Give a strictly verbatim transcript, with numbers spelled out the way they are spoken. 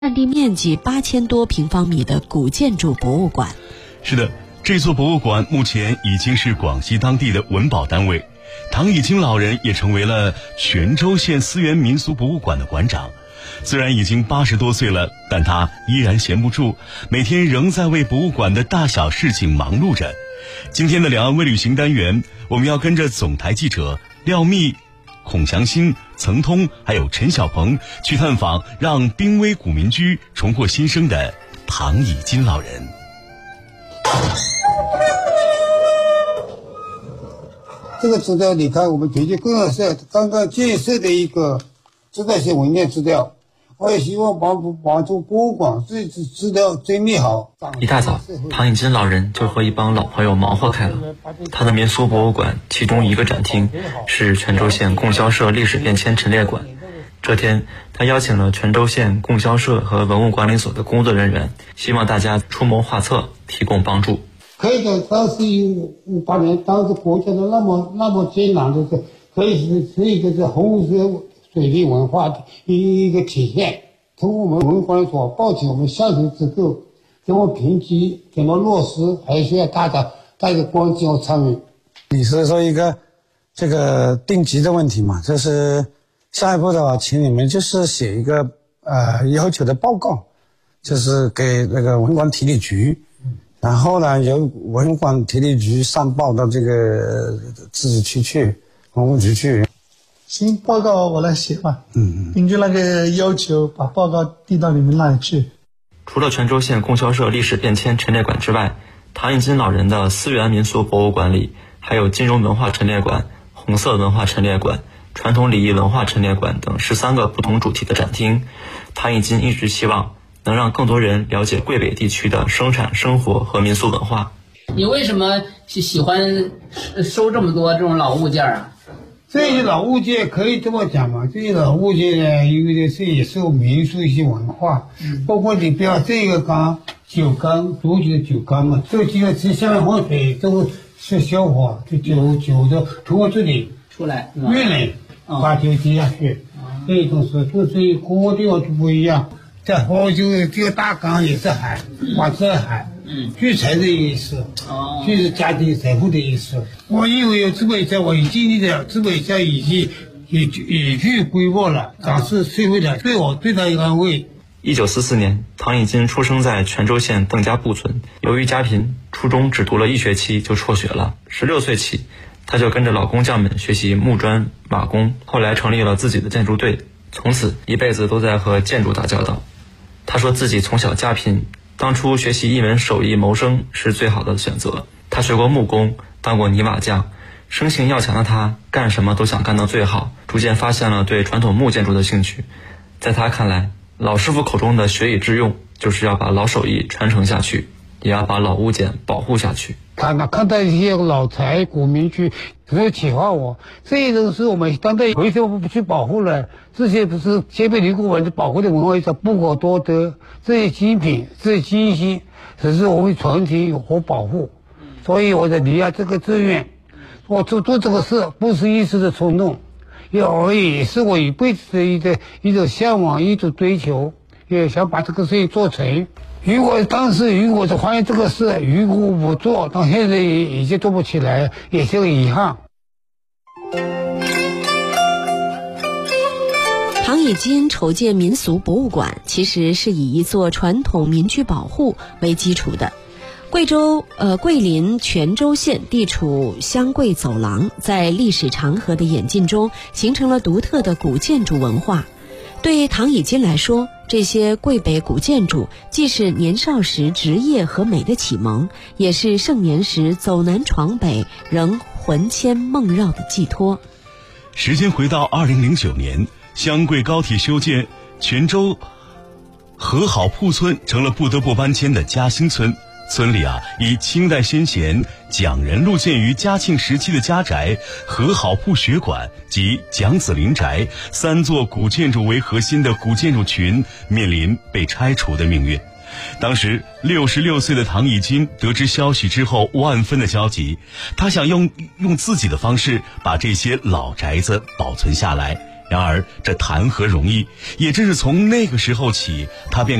占地面积八千多平方米的古建筑博物馆。 是的，这座博物馆目前已经是广西当地的文保单位。唐以金老人也成为了泉州县思源民俗博物馆的馆长。虽然已经八十多岁了，但他依然闲不住，每天仍在为博物馆的大小事情忙碌着。今天的两岸微旅行单元，我们要跟着总台记者廖密、孔祥兴、曾通还有陈小鹏去探访让濒危古民居重获新生的唐以金老人。 这个资料你看，我们全球共享社刚刚建设的一个资料性文件资料，我也希望帮助帮助博物馆这次资料整理好。 一大早，唐以金老人就和一帮老朋友忙活开了。他的民俗博物馆其中一个展厅是泉州县供销社历史变迁陈列馆。这天，他邀请了泉州县供销社和文物管理所的工作人员，希望大家出谋划策，提供帮助。 可以的，当时有五八年，当时国家的那么那么艰难的是，可以是是一个是红色水利文化的一一个体现。通过我们文物管理所抱起我们下属之后，怎么评级，怎么落实，还需要大家大家关心和参与。 你是说一个这个定级的问题嘛？就是下一步的话，请你们就是写一个呃要求的报告，就是给那个文管体理局。然后呢，由文管体理局上报到这个自治区去，文物局去。 行，报告我来写吧。 嗯嗯。 根据那个要求，把报告递到你们那里去。 除了泉州县供销社历史变迁陈列馆之外，唐以金老人的思源民俗博物馆里还有金融文化陈列馆、红色文化陈列馆、传统礼仪文化陈列馆等十三个不同主题的展厅。唐以金一直希望能让更多人了解桂北地区的生产生活和民俗文化。 你为什么喜喜欢收这么多这种老物件啊？ 这些老物件可以这么讲嘛？这些老物件呢，因为是也受民俗一些文化，嗯、包括你不要这个缸酒缸，多久的酒缸嘛，这几个是下面放水，这个是消火，这酒酒的通过这里出来运来，把酒滴下去，嗯、这种是就所以各个地方就不一样。这后就是这个大缸也是海，花是海，嗯，聚财的意思，哦，就是家庭财富的意思。我因为有资本家，我已经历了资本家已经已已具规划了，展示社会的，对我最大的安慰。 一九四四年，唐以金出生在泉州县邓家埠村。由于家贫，初中只读了一学期就辍学了。十六岁起，他就跟着老工匠们学习木砖、瓦工，后来成立了自己的建筑队，从此一辈子都在和建筑打交道。他说自己从小家贫，当初学习一门手艺谋生是最好的选择。他学过木工，当过泥瓦匠，生性要强的他干什么都想干到最好，逐渐发现了对传统木建筑的兴趣。在他看来，老师傅口中的学以致用，就是要把老手艺传承下去，也要把老物件保护下去。 看到看到一些老宅古民居，这启发我，这些都是我们当代为什么不去保护呢？这些不是先辈留给我们保护的文化遗产不可多得，这些精品，这些精心，只是我们传承和保护。所以我的立下这个志愿，我做做这个事不是一时的冲动，也而也是我一辈子的一个一种向往，一种追求，也想把这个事情做成。如果当时如果是发现这个事，如果不做，到现在已经做不起来，也是个遗憾。 唐以金筹建民俗博物馆，其实是以一座传统民居保护为基础的。贵州呃桂林泉州县地处湘桂走廊，在历史长河的演进中，形成了独特的古建筑文化。对唐以金来说，这些桂北古建筑既是年少时职业和美的启蒙，也是盛年时走南闯北仍魂牵梦绕的寄托。 时间回到二零零九年，湘桂高铁修建，泉州和好铺村成了不得不搬迁的嘉兴村。村里啊，以清代先贤蒋仁禄建于嘉庆时期的家宅、和好铺学馆及蒋子林宅三座古建筑为核心的古建筑群面临被拆除的命运。当时六十六岁的唐以金得知消息之后，万分的焦急，他想用用自己的方式把这些老宅子保存下来， 然而这谈何容易？也正是从那个时候起，他便